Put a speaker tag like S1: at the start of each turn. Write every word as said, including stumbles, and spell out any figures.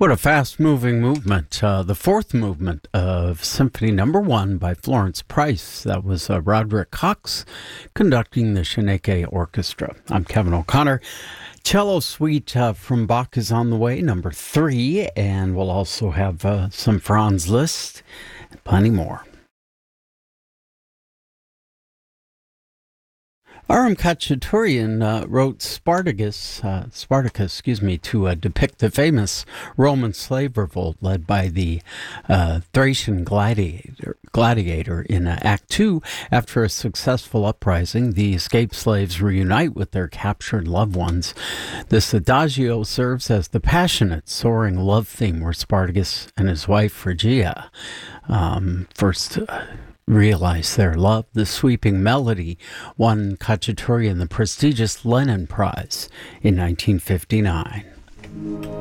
S1: What a fast-moving movement. Uh, the fourth movement of Symphony Number One by Florence Price. That was uh, Roderick Cox conducting the Shaneke Orchestra. I'm Kevin O'Connor. Cello Suite uh, from Bach is on the way, number three, and we'll also have uh, some Franz Liszt and plenty more. Aram Khachaturian uh, wrote Spartacus, uh, Spartacus, excuse me, to uh, depict the famous Roman slave revolt led by the uh, Thracian gladiator, gladiator in uh, Act Two. After a successful uprising, the escaped slaves reunite with their captured loved ones. This adagio serves as the passionate, soaring love theme where Spartacus and his wife Phrygia um, first Uh, realize their love. The sweeping melody won Khachaturian the prestigious Lenin Prize in nineteen fifty-nine.